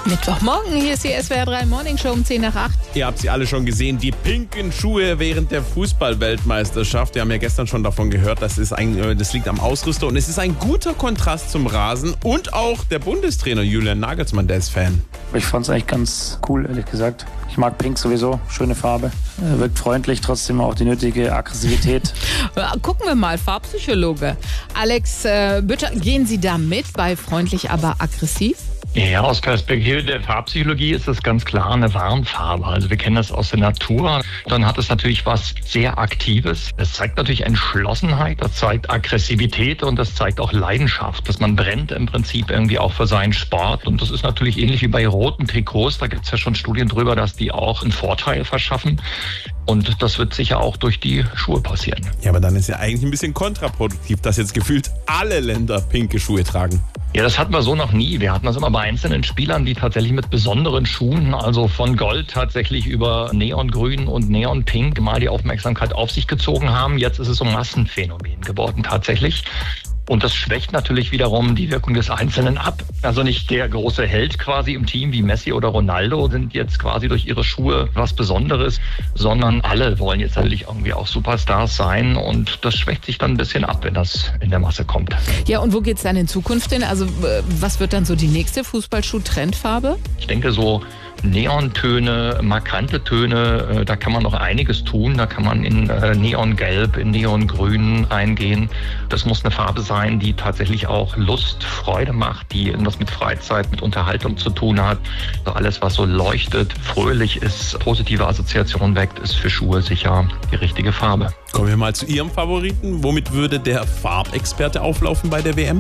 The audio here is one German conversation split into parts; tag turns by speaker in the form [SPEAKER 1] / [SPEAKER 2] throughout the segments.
[SPEAKER 1] Mittwochmorgen, hier ist die SWR 3 Morning Show um 10 nach 8.
[SPEAKER 2] Ihr habt sie alle schon gesehen, die pinken Schuhe während der Fußball-Weltmeisterschaft. Wir haben ja gestern schon davon gehört, das liegt am Ausrüster und es ist ein guter Kontrast zum Rasen. Und auch der Bundestrainer Julian Nagelsmann, der ist Fan.
[SPEAKER 3] Ich fand es eigentlich ganz cool, ehrlich gesagt. Ich mag Pink sowieso, schöne Farbe. Wirkt freundlich, trotzdem auch die nötige Aggressivität.
[SPEAKER 1] Gucken wir mal, Farbpsychologe Alex Bütter, gehen Sie da mit bei freundlich, aber aggressiv?
[SPEAKER 4] Ja, aus Perspektive der Farbpsychologie ist das ganz klar eine Warnfarbe. Also wir kennen das aus der Natur. Dann hat es natürlich was sehr Aktives. Es zeigt natürlich Entschlossenheit, das zeigt Aggressivität und das zeigt auch Leidenschaft, dass man brennt im Prinzip irgendwie auch für seinen Sport. Und das ist natürlich ähnlich wie bei roten Trikots. Da gibt es ja schon Studien drüber, dass die auch einen Vorteil verschaffen. Und das wird sicher auch durch die Schuhe passieren.
[SPEAKER 2] Ja, aber dann ist ja eigentlich ein bisschen kontraproduktiv, dass jetzt gefühlt alle Länder pinke Schuhe tragen.
[SPEAKER 4] Ja, das hatten wir so noch nie. Wir hatten das immer bei einzelnen Spielern, die tatsächlich mit besonderen Schuhen, also von Gold tatsächlich über Neongrün und Neonpink mal die Aufmerksamkeit auf sich gezogen haben. Jetzt ist es so ein Massenphänomen geworden tatsächlich. Und das schwächt natürlich wiederum die Wirkung des Einzelnen ab. Also nicht der große Held quasi im Team wie Messi oder Ronaldo sind jetzt quasi durch ihre Schuhe was Besonderes, sondern alle wollen jetzt natürlich irgendwie auch Superstars sein und das schwächt sich dann ein bisschen ab, wenn das in der Masse kommt.
[SPEAKER 1] Ja, und wo geht's dann in Zukunft hin? Also was wird dann so die nächste Fußballschuh-Trendfarbe?
[SPEAKER 4] Ich denke so Neontöne, markante Töne, da kann man noch einiges tun. Da kann man in Neongelb, in Neongrün reingehen. Das muss eine Farbe sein, die tatsächlich auch Lust, Freude macht, die irgendwas mit Freizeit, mit Unterhaltung zu tun hat. Also alles, was so leuchtet, fröhlich ist, positive Assoziationen weckt, ist für Schuhe sicher die richtige Farbe.
[SPEAKER 2] Kommen wir mal zu Ihrem Favoriten. Womit würde der Farbexperte auflaufen bei der WM?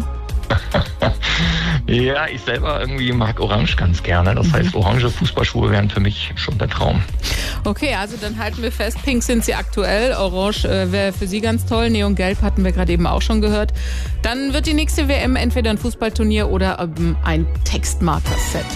[SPEAKER 4] Ja, ich selber irgendwie mag Orange ganz gerne. Das heißt, orange Fußballschuhe wären für mich schon der Traum.
[SPEAKER 1] Okay, also dann halten wir fest, pink sind sie aktuell, orange wäre für Sie ganz toll, neongelb hatten wir gerade eben auch schon gehört. Dann wird die nächste WM entweder ein Fußballturnier oder ein Textmarker-Set.